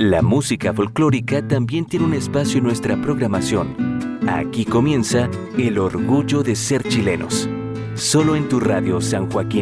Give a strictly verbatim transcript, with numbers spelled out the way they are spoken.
La música folclórica también tiene un espacio en nuestra programación. Aquí comienza El Orgullo de Ser Chilenos. Solo en tu radio San Joaquín.